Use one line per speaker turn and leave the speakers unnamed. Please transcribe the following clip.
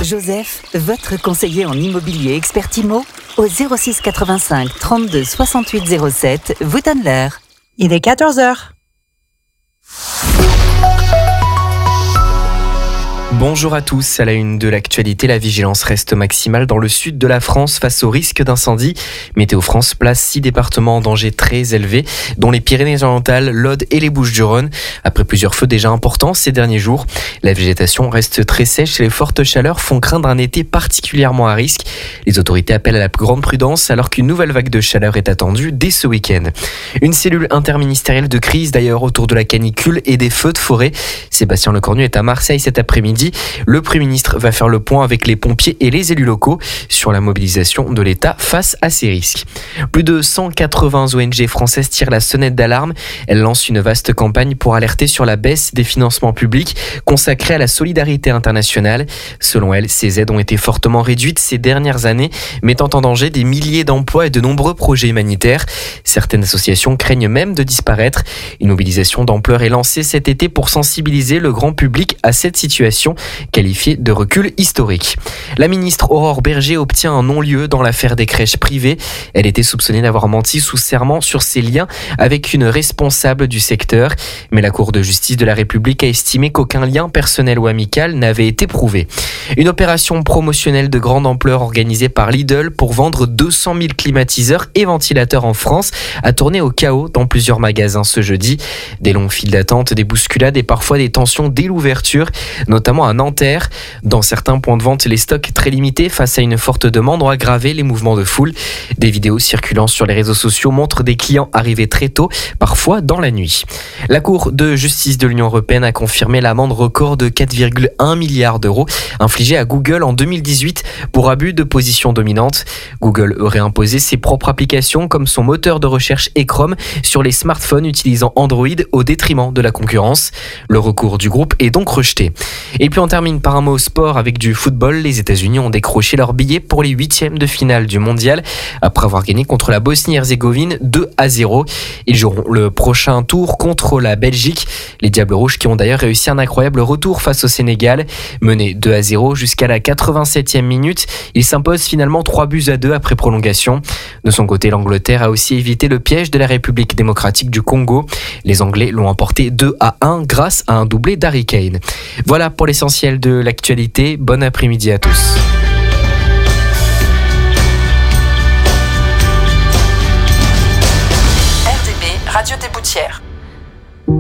Joseph, votre conseiller en immobilier expert IMO, au 06 85 32 68 07, vous donne l'heure.
Il est 14h.
Bonjour à tous, à la une de l'actualité, la vigilance reste maximale dans le sud de la France face au risque d'incendie. Météo France place 6 départements en danger très élevé, dont les Pyrénées-Orientales, l'Aude et les Bouches-du-Rhône. Après plusieurs feux déjà importants ces derniers jours, la végétation reste très sèche et les fortes chaleurs font craindre un été particulièrement à risque. Les autorités appellent à la plus grande prudence alors qu'une nouvelle vague de chaleur est attendue dès ce week-end. Une cellule interministérielle de crise d'ailleurs autour de la canicule et des feux de forêt. Sébastien Lecornu est à Marseille cet après-midi. Le Premier ministre va faire le point avec les pompiers et les élus locaux sur la mobilisation de l'État face à ces risques. Plus de 180 ONG françaises tirent la sonnette d'alarme. Elles lancent une vaste campagne pour alerter sur la baisse des financements publics consacrés à la solidarité internationale. Selon elles, ces aides ont été fortement réduites ces dernières années, mettant en danger des milliers d'emplois et de nombreux projets humanitaires. Certaines associations craignent même de disparaître. Une mobilisation d'ampleur est lancée cet été pour sensibiliser le grand public à cette situation qualifiée de recul historique. La ministre Aurore Bergé obtient un non-lieu dans l'affaire des crèches privées. Elle était soupçonnée d'avoir menti sous serment sur ses liens avec une responsable du secteur. Mais la Cour de justice de la République a estimé qu'aucun lien personnel ou amical n'avait été prouvé. Une opération promotionnelle de grande ampleur organisée par Lidl pour vendre 200 000 climatiseurs et ventilateurs en France a tourné au chaos dans plusieurs magasins ce jeudi. Des longues files d'attente, des bousculades et parfois des tensions dès l'ouverture, notamment à Nanterre. Dans certains points de vente, les stocks très limités face à une forte demande ont aggravé les mouvements de foule. Des vidéos circulant sur les réseaux sociaux montrent des clients arrivés très tôt, parfois dans la nuit. La Cour de justice de l'Union européenne a confirmé l'amende record de 4,1 milliards d'euros infligée à Google en 2018 pour abus de position dominante. Google aurait imposé ses propres applications comme son moteur de recherche et Chrome sur les smartphones utilisant Android au détriment de la concurrence. Le recours du groupe est donc rejeté. Et puis on termine par un mot sport avec du football. Les États-Unis ont décroché leur billet pour les 8e de finale du mondial après avoir gagné contre la Bosnie-Herzégovine 2-0. Ils joueront le prochain tour contre la Belgique. Les Diables Rouges qui ont d'ailleurs réussi un incroyable retour face au Sénégal. Menés 2-0 jusqu'à la 87e minute, ils s'imposent finalement 3-2 après prolongation. De son côté, l'Angleterre a aussi évité le piège de la République démocratique du Congo. Les Anglais l'ont emporté 2-1 grâce à un doublé d'Harry Kane. Voilà pour l'essentiel de l'actualité. Bon après-midi à tous.
RDB, Radio des Boutières.